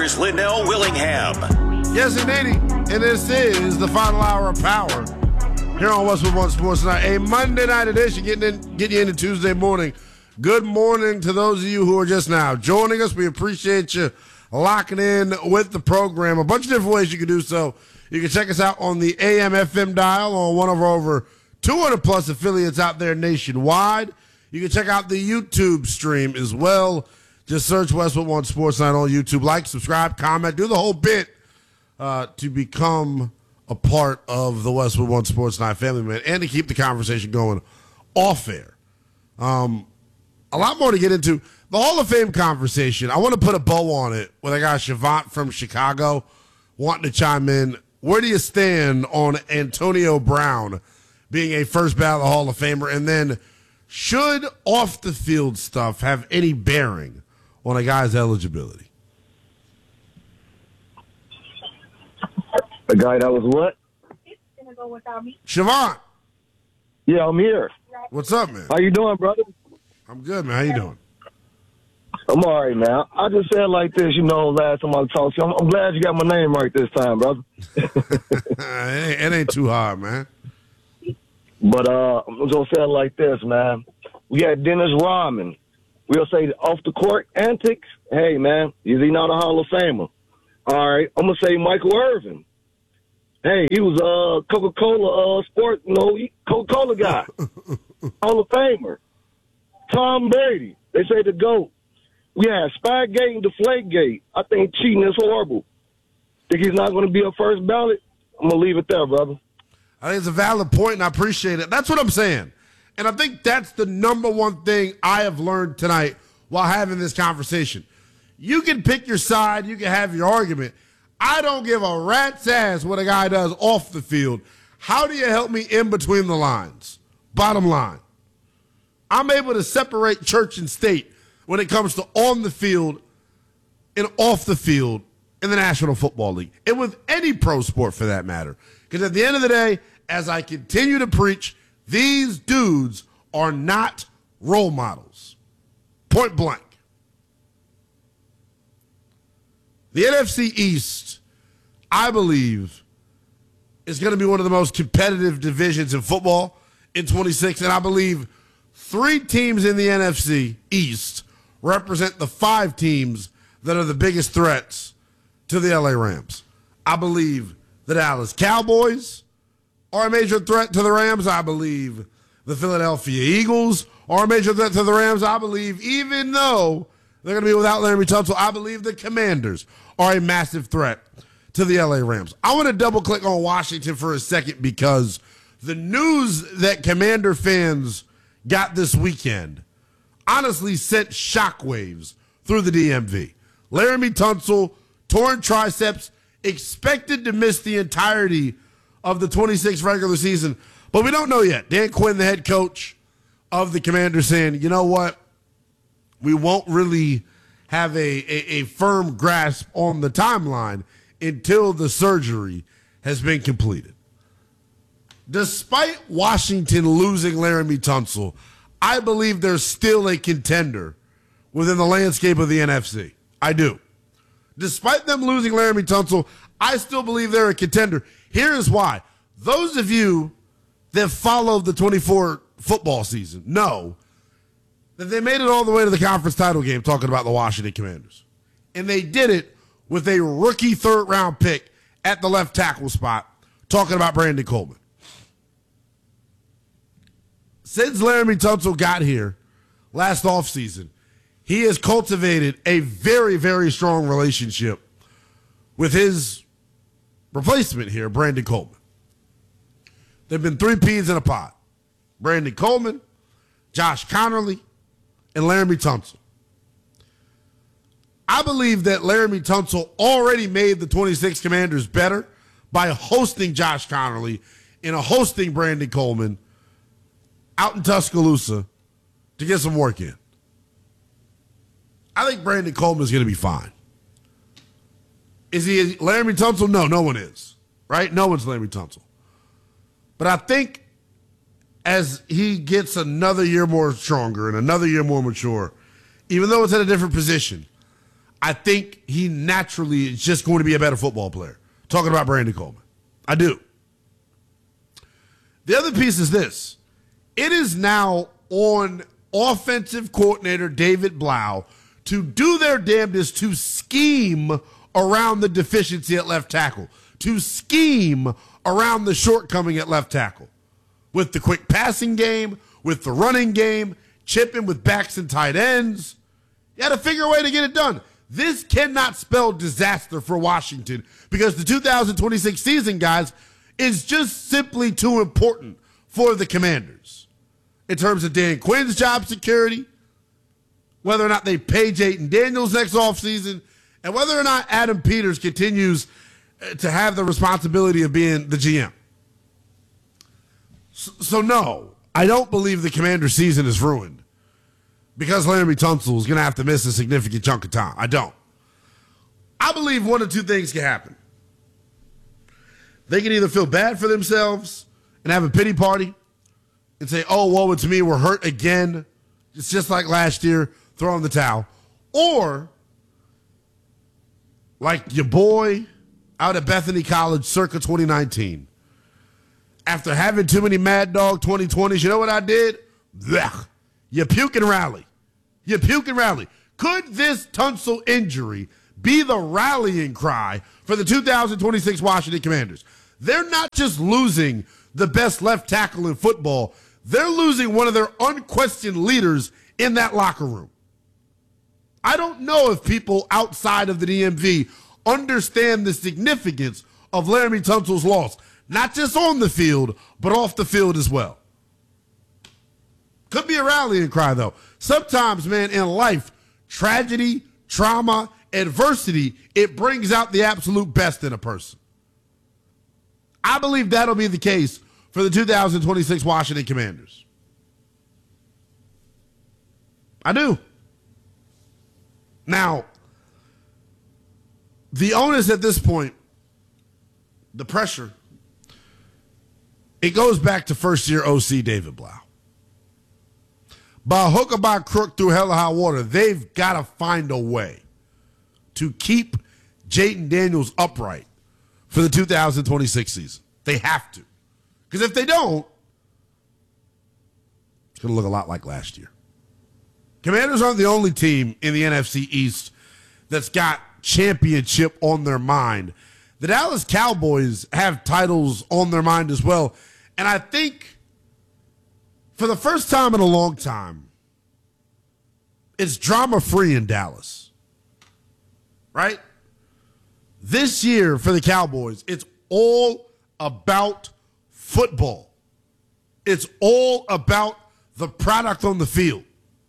here's Linnell Willingham. Yes, indeed. And this is the final hour of power here on Westwood One Sports Tonight. A Monday night edition, getting you into Tuesday morning. Good morning to those of you who are just now joining us. We appreciate you locking in with the program. A bunch of different ways you can do so. You can check us out on the AM/FM dial on one of our over 200 plus affiliates out there nationwide. You can check out the YouTube stream as well. Just search Westwood One Sports Night on YouTube. Like, subscribe, comment, do the whole bit to become a part of the Westwood One Sports Night family, man, and to keep the conversation going off air. A lot more to get into. The Hall of Fame conversation, I want to put a bow on it with a guy, Shavant from Chicago, wanting to chime in. Where do you stand on Antonio Brown being a first ballot Hall of Famer? And then, should off-the-field stuff have any bearing on a guy's eligibility? The guy that was what? Shavant. Yeah, I'm here. What's up, man? How you doing, brother? I'm good, man. How you doing? I'm all right, man. I just said like this, last time I talked to you. I'm glad you got my name right this time, brother. It ain't too hard, man. But I'm going to say it like this, man. We had Dennis Rodman. We'll say off the court antics. Hey, man, is he not a Hall of Famer? All right, I'm going to say Michael Irvin. Hey, he was a Coca-Cola sport, Coca-Cola guy. Hall of Famer. Tom Brady. They say the GOAT. We had Spygate and Deflategate. I think cheating is horrible. Think he's not going to be a first ballot? I'm going to leave it there, brother. I think it's a valid point, and I appreciate it. That's what I'm saying. And I think that's the number one thing I have learned tonight while having this conversation. You can pick your side. You can have your argument. I don't give a rat's ass what a guy does off the field. How do you help me in between the lines? Bottom line. I'm able to separate church and state when it comes to on the field and off the field in the National Football League, and with any pro sport for that matter. Because at the end of the day, as I continue to preach, these dudes are not role models. Point blank. The NFC East, I believe, is going to be one of the most competitive divisions in football in 26, and I believe 3 teams in the NFC East represent the 5 teams that are the biggest threats to the LA Rams. I believe the Dallas Cowboys are a major threat to the Rams. I believe the Philadelphia Eagles are a major threat to the Rams. I believe, even though they're going to be without Laremy Tunsil, I believe the Commanders are a massive threat to the LA Rams. I want to double-click on Washington for a second because the news that Commander fans got this weekend honestly sent shockwaves through the DMV. Laremy Tunsil, torn triceps, expected to miss the entirety of the 26th regular season, but we don't know yet. Dan Quinn, the head coach of the Commanders, saying, you know what? We won't really have a firm grasp on the timeline until the surgery has been completed. Despite Washington losing Laremy Tunsil, I believe there's still a contender within the landscape of the NFC. I do. Despite them losing Laremy Tunsil, I still believe they're a contender. Here is why. Those of you that followed the 24 football season know that they made it all the way to the conference title game talking about the Washington Commanders. And they did it with a rookie third-round pick at the left tackle spot talking about Brandon Coleman. Since Laremy Tunsil got here last offseason, he has cultivated a very, very strong relationship with his replacement here, Brandon Coleman. There have been 3 peas in a pod. Brandon Coleman, Josh Connerly, and Laremy Tunsil. I believe that Laremy Tunsil already made the 26 Commanders better by hosting Josh Connerly and hosting Brandon Coleman out in Tuscaloosa to get some work in. I think Brandon Coleman is going to be fine. Is he Laremy Tunsil? No, no one is. Right? No one's Laremy Tunsil. But I think as he gets another year more stronger and another year more mature, even though it's at a different position, I think he naturally is just going to be a better football player. Talking about Brandon Coleman. I do. The other piece is this. It is now on offensive coordinator David Blau to do their damnedest to scheme around the deficiency at left tackle, to scheme around the shortcoming at left tackle. With the quick passing game, with the running game, chipping with backs and tight ends. You got to figure a way to get it done. This cannot spell disaster for Washington because the 2026 season, guys, is just simply too important for the Commanders. In terms of Dan Quinn's job security, whether or not they pay Jayden Daniels next offseason, and whether or not Adam Peters continues to have the responsibility of being the GM. So no, I don't believe the Commander season is ruined because Laremy Tunsil is going to have to miss a significant chunk of time. I don't. I believe one of two things can happen. They can either feel bad for themselves and have a pity party and say, oh, woe it's me, we're hurt again. It's just like last year, throw in the towel. Or, like your boy out at Bethany College circa 2019, after having too many Mad Dog 2020s, you know what I did? Blech. You puke and rally. You puke and rally. Could this Tunsil injury be the rallying cry for the 2026 Washington Commanders? They're not just losing the best left tackle in football. They're losing one of their unquestioned leaders in that locker room. I don't know if people outside of the DMV understand the significance of Laremy Tunsil's loss. Not just on the field, but off the field as well. Could be a rallying cry, though. Sometimes, man, in life, tragedy, trauma, adversity, it brings out the absolute best in a person. I believe that'll be the case for the 2026 Washington Commanders. I do. Now, the onus at this point, the pressure, it goes back to first-year OC David Blau. By hook or by crook through hell or high water, they've got to find a way to keep Jayden Daniels upright for the 2026 season. They have to. Because if they don't, it's going to look a lot like last year. Commanders aren't the only team in the NFC East that's got championship on their mind. The Dallas Cowboys have titles on their mind as well. And I think for the first time in a long time, it's drama-free in Dallas. Right? This year for the Cowboys, it's all about football. It's all about the product on the field.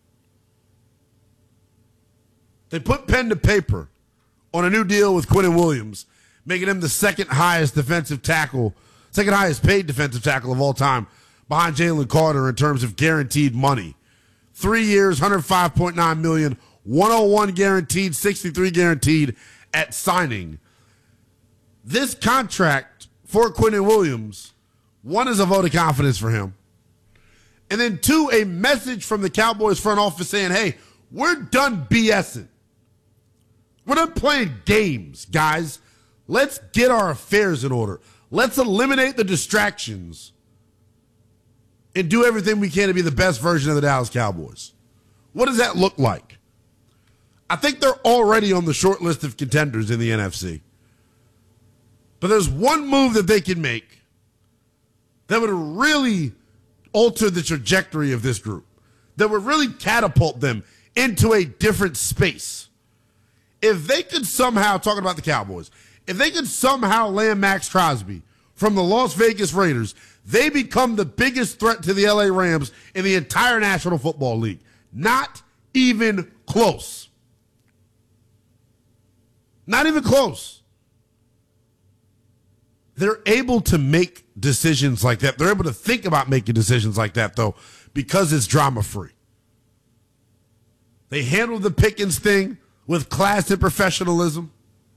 They put pen to paper on a new deal with Quinnen Williams, making him the second highest paid defensive tackle of all time behind Jalen Carter in terms of guaranteed money. 3 years, $105.9 million, 101 guaranteed, 63 guaranteed at signing. This contract for Quinnen Williams, one, is a vote of confidence for him. And then two, a message from the Cowboys front office saying, hey, we're done BSing. We're done playing games, guys. Let's get our affairs in order. Let's eliminate the distractions and do everything we can to be the best version of the Dallas Cowboys. What does that look like? I think they're already on the short list of contenders in the NFC. But there's one move that they can make that would really alter the trajectory of this group, that would really catapult them into a different space. If they could somehow, talking about the Cowboys, if they could somehow land Max Crosby from the Las Vegas Raiders, they become the biggest threat to the LA Rams in the entire National Football League. Not even close. Not even close. They're able to make decisions like that. They're able to think about making decisions like that, though, because it's drama-free. They handled the Pickens thing with class and professionalism.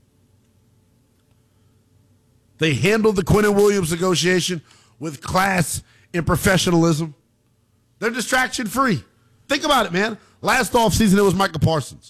They handled the Quinnen Williams negotiation with class and professionalism. They're distraction-free. Think about it, man. Last offseason, it was Micah Parsons.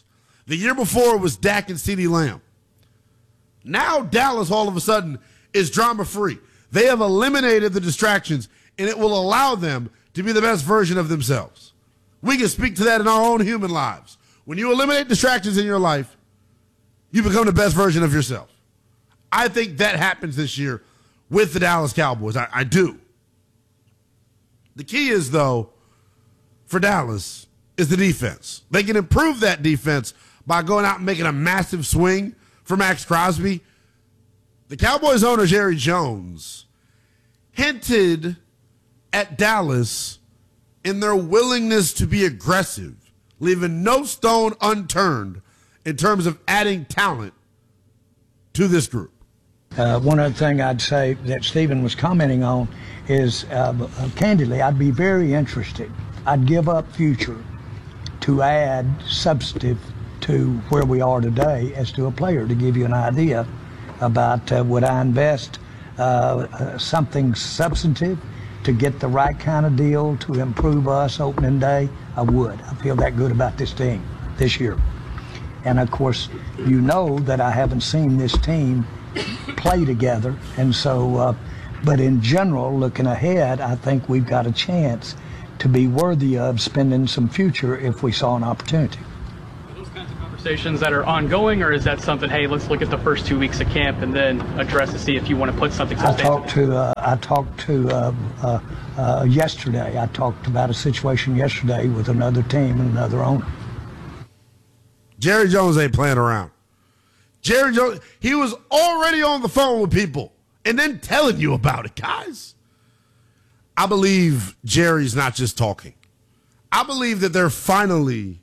The year before it was Dak and CeeDee Lamb. Now Dallas all of a sudden is drama-free. They have eliminated the distractions, and it will allow them to be the best version of themselves. We can speak to that in our own human lives. When you eliminate distractions in your life, you become the best version of yourself. I think that happens this year with the Dallas Cowboys. I do. The key is, though, for Dallas, is the defense. They can improve that defense by going out and making a massive swing for Max Crosby. The Cowboys owner, Jerry Jones, hinted at Dallas in their willingness to be aggressive, leaving no stone unturned in terms of adding talent to this group. One other thing I'd say that Stephen was commenting on is, candidly, I'd be very interested. I'd give up future to add substantive to where we are today as to a player, to give you an idea about would I invest something substantive to get the right kind of deal to improve us opening day. I would. I feel that good about this team this year. And, of course, you know that I haven't seen this team play together. And so, but in general, looking ahead, I think we've got a chance to be worthy of spending some future if we saw an opportunity. Are those kinds of conversations that are ongoing, or is that something, hey, let's look at the first 2 weeks of camp and then address to see if you want to put something substantial? I talked to yesterday. I talked about a situation yesterday with another team and another owner. Jerry Jones ain't playing around. Jerry Jones, he was already on the phone with people and then telling you about it, guys. I believe Jerry's not just talking. I believe that there finally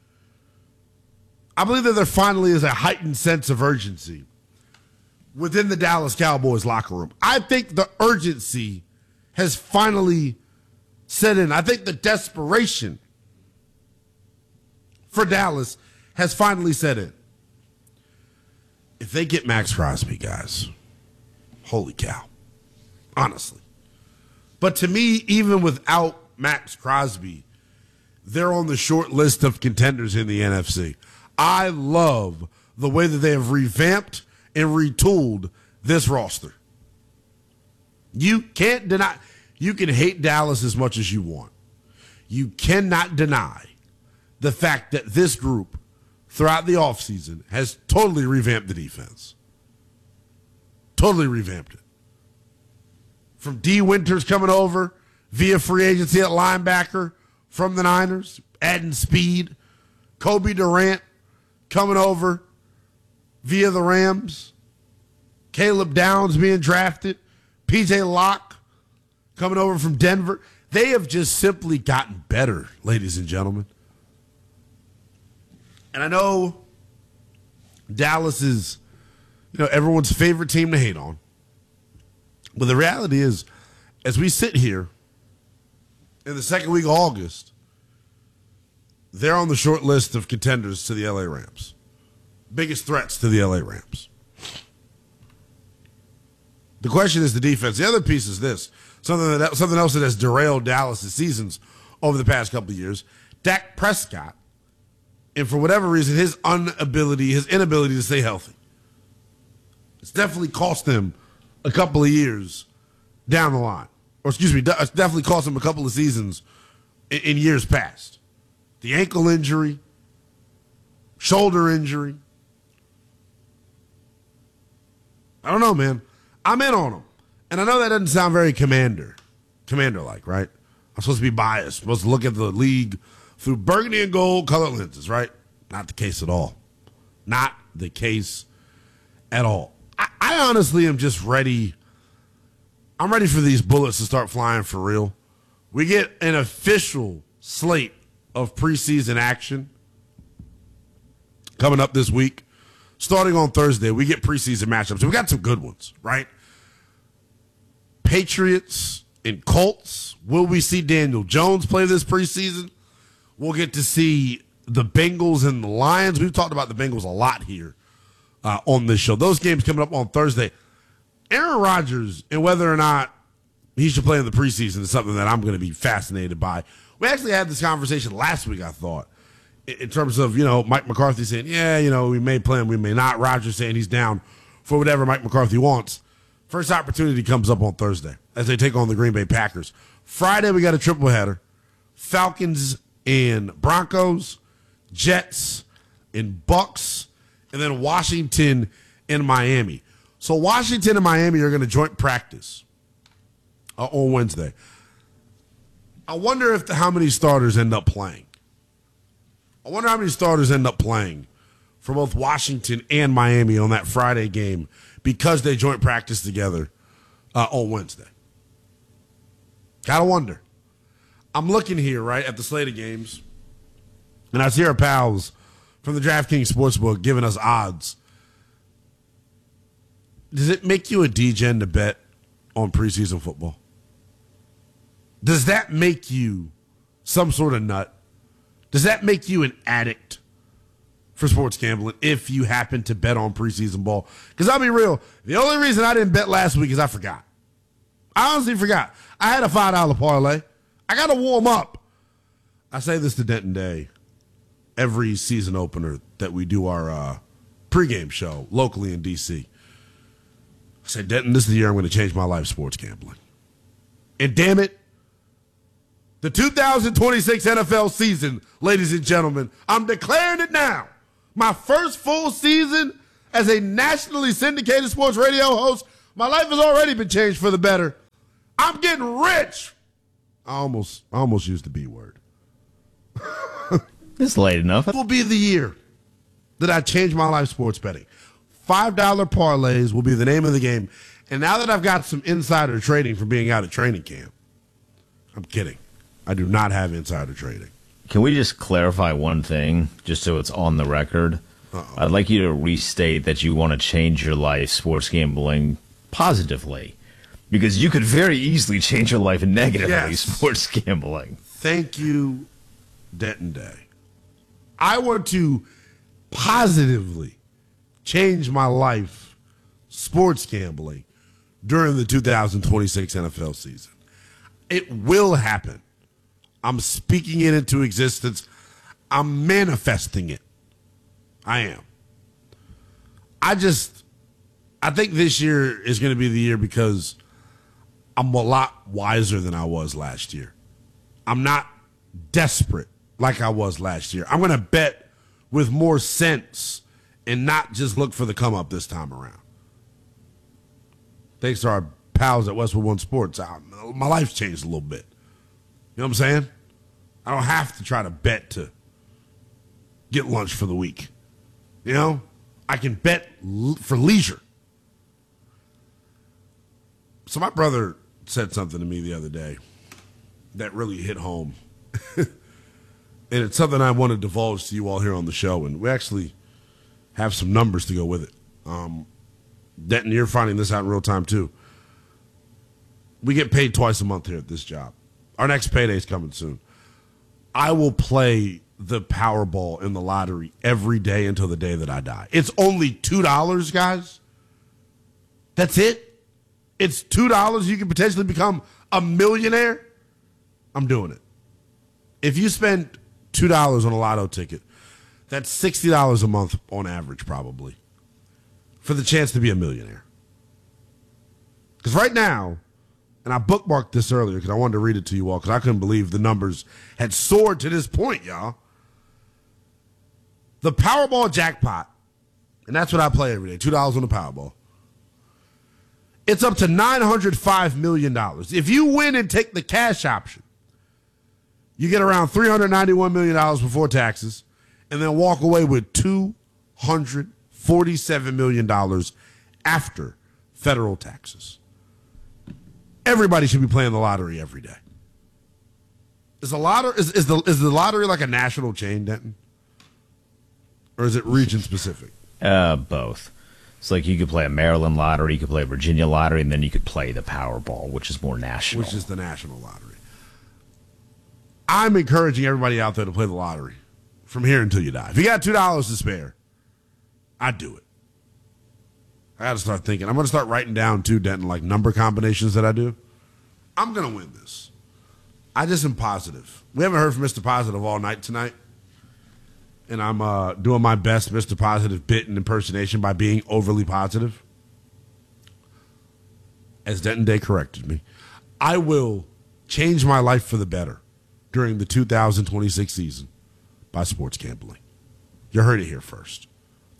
is a heightened sense of urgency within the Dallas Cowboys locker room. I think the urgency has finally set in. I think the desperation for Dallas has finally set in. If they get Max Crosby, guys, holy cow. Honestly. But to me, even without Max Crosby, they're on the short list of contenders in the NFC. I love the way that they have revamped and retooled this roster. You can't deny, you can hate Dallas as much as you want. You cannot deny the fact that this group throughout the offseason has totally revamped the defense. Totally revamped it. From D. Winters coming over via free agency at linebacker from the Niners, adding speed. Kobe Durant coming over via the Rams. Caleb Downs being drafted. P.J. Locke coming over from Denver. They have just simply gotten better, ladies and gentlemen. And I know Dallas is, everyone's favorite team to hate on. But the reality is, as we sit here in the second week of August, they're on the short list of contenders to the L.A. Rams. Biggest threats to the L.A. Rams. The question is the defense. The other piece is this. Something else that has derailed Dallas' seasons over the past couple of years. Dak Prescott, and for whatever reason, his inability to stay healthy. It's definitely cost them a couple of years down the line. Or excuse me, it's definitely cost them a couple of seasons in years past. The ankle injury, shoulder injury. I don't know, man. I'm in on them. And I know that doesn't sound very commander-like, right? I'm supposed to be biased, supposed to look at the league through burgundy and gold colored lenses, right? Not the case at all. Not the case at all. I honestly am just ready. I'm ready for these bullets to start flying for real. We get an official slate of preseason action coming up this week. Starting on Thursday, we get preseason matchups. We got some good ones, right? Patriots and Colts. Will we see Daniel Jones play this preseason? We'll get to see the Bengals and the Lions. We've talked about the Bengals a lot here on this show. Those games coming up on Thursday. Aaron Rodgers and whether or not he should play in the preseason is something that I'm going to be fascinated by. We actually had this conversation last week, I thought, in terms of, Mike McCarthy saying, we may play him, we may not. Rodgers saying he's down for whatever Mike McCarthy wants. First opportunity comes up on Thursday as they take on the Green Bay Packers. Friday, we got a triple header. Falcons and Broncos, Jets and Bucks, and then Washington and Miami. So Washington and Miami are going to joint practice on Wednesday. I wonder how many starters end up playing. I wonder how many starters end up playing for both Washington and Miami on that Friday game because they joint practice together on Wednesday. Gotta wonder. I'm looking here, right, at the slate of games, and I see our pals from the DraftKings Sportsbook giving us odds. Does it make you a degen to bet on preseason football? Does that make you some sort of nut? Does that make you an addict for sports gambling if you happen to bet on preseason ball? Because I'll be real, the only reason I didn't bet last week is I forgot. I honestly forgot. I had a $5 parlay. I got to warm up. I say this to Denton Day every season opener that we do our pregame show locally in D.C. I say, Denton, this is the year I'm going to change my life sports gambling. And damn it, the 2026 NFL season, ladies and gentlemen, I'm declaring it now. My first full season as a nationally syndicated sports radio host, my life has already been changed for the better. I'm getting rich. I almost used the B word. It's late enough. This will be the year that I change my life sports betting. $5 parlays will be the name of the game. And now that I've got some insider trading from being out at training camp, I'm kidding. I do not have insider trading. Can we just clarify one thing, just so it's on the record? Uh-oh. I'd like you to restate that you want to change your life sports gambling positively, because you could very easily change your life negatively sports gambling. Thank you, Denton Day. I want to positively change my life sports gambling during the 2026 NFL season. It will happen. I'm speaking it into existence. I'm manifesting it. I am. I think this year is going to be the year because I'm a lot wiser than I was last year. I'm not desperate like I was last year. I'm going to bet with more sense and not just look for the come up this time around. Thanks to our pals at Westwood One Sports, my life's changed a little bit. You know what I'm saying? I don't have to try to bet to get lunch for the week. You know? I can bet for leisure. So my brother said something to me the other day that really hit home. And it's something I want to divulge to you all here on the show. And we actually have some numbers to go with it. Denton, you're finding this out in real time, too. We get paid twice a month here at this job. Our next payday is coming soon. I will play the Powerball in the lottery every day until the day that I die. It's only $2, guys. That's it. It's $2. You can potentially become a millionaire. I'm doing it. If you spend $2 on a lotto ticket, that's $60 a month on average, probably, for the chance to be a millionaire. Because right now, and I bookmarked this earlier because I wanted to read it to you all because I couldn't believe the numbers had soared to this point, y'all. The Powerball jackpot, and that's what I play every day, $2 on the Powerball. It's up to $905 million. If you win and take the cash option, you get around $391 million before taxes and then walk away with $247 million after federal taxes. Everybody should be playing the lottery every day. Is the lottery like a national chain, Denton? Or is it region specific? Both. It's like you could play a Maryland lottery, you could play a Virginia lottery, and then you could play the Powerball, which is more national. Which is the national lottery. I'm encouraging everybody out there to play the lottery from here until you die. If you got $2 to spare, I'd do it. I got to start thinking. I'm going to start writing down, too, Denton, like number combinations that I do. I'm going to win this. I just am positive. We haven't heard from Mr. Positive all night tonight. and I'm doing my best Mr. Positive bit and impersonation by being overly positive, as Denton Day corrected me, I will change my life for the better during the 2026 season by sports gambling. You heard it here first.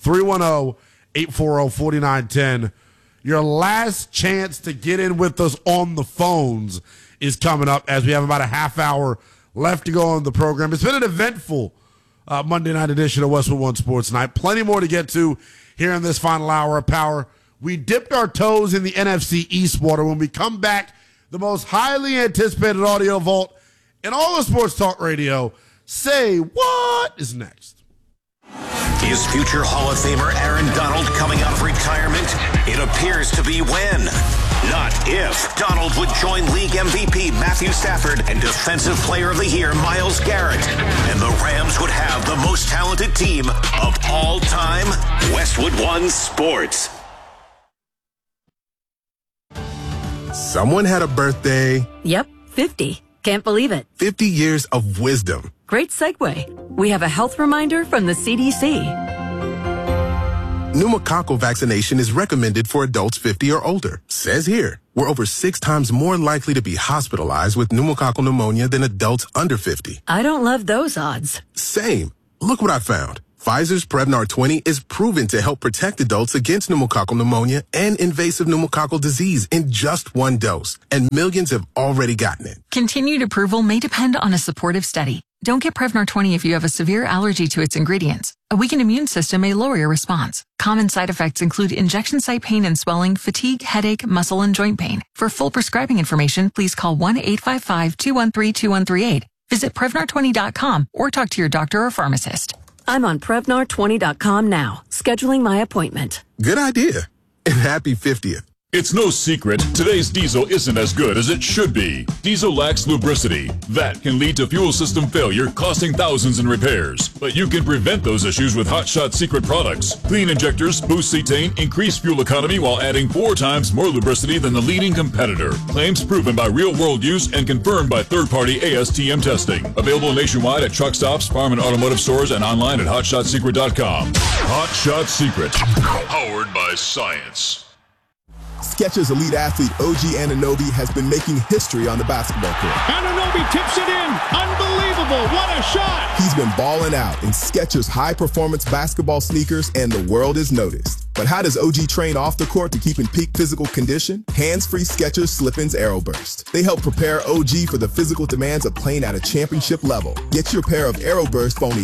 310-840-4910. Your last chance to get in with us on the phones is coming up as we have about a half hour left to go on the program. It's been an eventful Monday night edition of Westwood One Sports Night. Plenty more to get to here in this final hour of power. We dipped our toes in the NFC East water. When we come back, the most highly anticipated audio vault in all of sports talk radio, Say What, is next. Is future Hall of Famer Aaron Donald coming out of retirement? It appears to be when, not if, Donald would join league MVP Matthew Stafford and Defensive Player of the Year Myles Garrett. And the Rams would have the most talented team of all time. Westwood One Sports. Someone had a birthday. Yep, 50. Can't believe it. 50 years of wisdom. Great segue. We have a health reminder from the CDC. Pneumococcal vaccination is recommended for adults 50 or older. Says here, we're over 6 times more likely to be hospitalized with pneumococcal pneumonia than adults under 50. I don't love those odds. Same. Look what I found. Pfizer's Prevnar 20 is proven to help protect adults against pneumococcal pneumonia and invasive pneumococcal disease in just 1 dose. And millions have already gotten it. Continued approval may depend on a supportive study. Don't get Prevnar 20 if you have a severe allergy to its ingredients. A weakened immune system may lower your response. Common side effects include injection site pain and swelling, fatigue, headache, muscle, and joint pain. For full prescribing information, please call 1-855-213-2138. Visit Prevnar20.com or talk to your doctor or pharmacist. I'm on Prevnar20.com now, scheduling my appointment. Good idea. And happy 50th. It's no secret, today's diesel isn't as good as it should be. Diesel lacks lubricity. That can lead to fuel system failure, costing thousands in repairs. But you can prevent those issues with Hot Shot Secret products. Clean injectors, boost cetane, increase fuel economy while adding 4 times more lubricity than the leading competitor. Claims proven by real-world use and confirmed by third-party ASTM testing. Available nationwide at truck stops, farm and automotive stores, and online at HotShotSecret.com. Hot Shot Secret. Powered by science. Skechers elite athlete OG Anunoby has been making history on the basketball court. Anunoby tips it in. Unbelievable. What a shot. He's been balling out in Skechers high-performance basketball sneakers, and the world has noticed. But how does OG train off the court to keep in peak physical condition? Hands-free Skechers Slip-ins Aeroburst. They help prepare OG for the physical demands of playing at a championship level. Get your pair of Aeroburst for only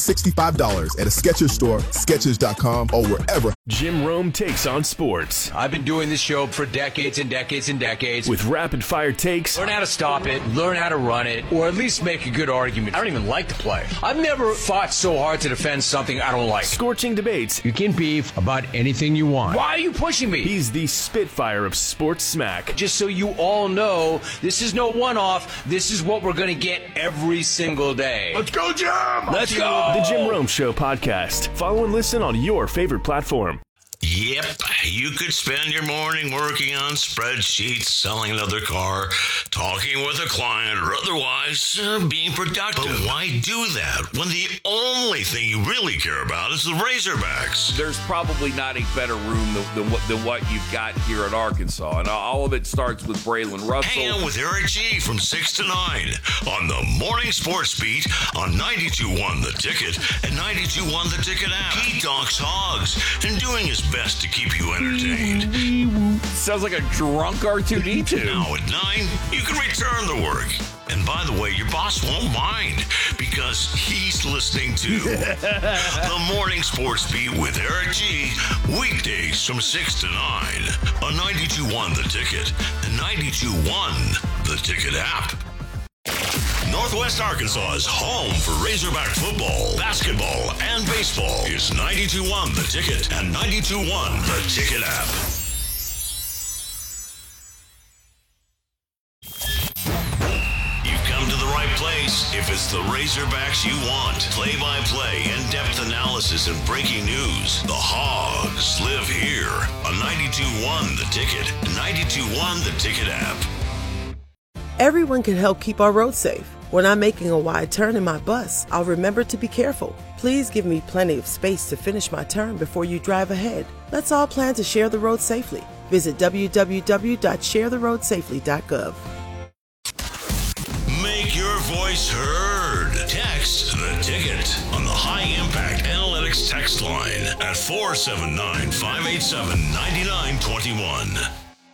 $165 at a Skechers store, Skechers.com, or wherever. Jim Rome takes on sports. I've been doing this show for decades and decades and decades. With rapid-fire takes. Learn how to stop it, learn how to run it, or at least make a good argument. I don't even like to play. I've never fought so hard to defend something I don't like. Scorching debates. You can beef about anything you want. Why are you pushing me? He's the Spitfire of sports smack. Just so you all know, this is no one-off. This is what we're going to get every single day. Let's go, Jim! Let's go! The Jim Rome Show podcast. Follow and listen on your favorite platform. Yep, you could spend your morning working on spreadsheets, selling another car, talking with a client, or otherwise being productive. But why do that when the only thing you really care about is the Razorbacks? There's probably not a better room than what you've got here at Arkansas, and all of it starts with Braylon Russell. Hang out with Eric G from 6 to 9 on the Morning Sports Beat on 92.1 The Ticket and 92.1 The Ticket app. He talks hogs and doing his best to keep you entertained. Sounds like a drunk R2-D2. Now at 9, you can return to work. And by the way, your boss won't mind because he's listening to the Morning Sports Beat with Eric G. Weekdays from 6 to 9 on 92.1 The Ticket and 92.1 The Ticket app. Northwest Arkansas's home for Razorback football, basketball, and baseball is 92.1 The Ticket and 92.1 The Ticket app. You've come to the right place if it's the Razorbacks you want. Play-by-play, in-depth analysis, and breaking news. The Hogs live here on 92.1 The Ticket and 92.1 The Ticket app. Everyone can help keep our roads safe. When I'm making a wide turn in my bus, I'll remember to be careful. Please give me plenty of space to finish my turn before you drive ahead. Let's all plan to share the road safely. Visit www.sharetheroadsafely.gov. Make your voice heard. Text the ticket on the High Impact Analytics text line at 479-587-9921.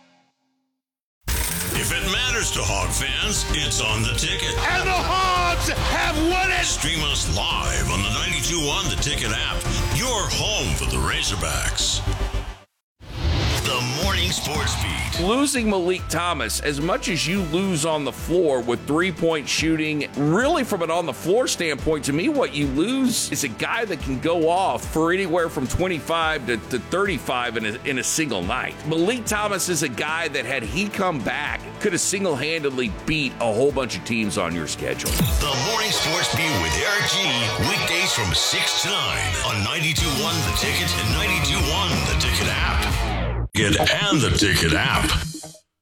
If it matters to Hog fans, it's on the ticket. And the Hogs have won it! Stream us live on the 92.1 The Ticket app, your home for the Razorbacks. The Morning Sports Beat. Losing Malik Thomas, as much as you lose on the floor with three-point shooting, really from an on-the-floor standpoint, to me, what you lose is a guy that can go off for anywhere from 25 to 35 in a single night. Malik Thomas is a guy that, had he come back, could have single-handedly beat a whole bunch of teams on your schedule. The Morning Sports Beat with Eric G. Weekdays from 6 to 9 on 92.1 The Ticket and 92.1 The Ticket app. And the Ticket app.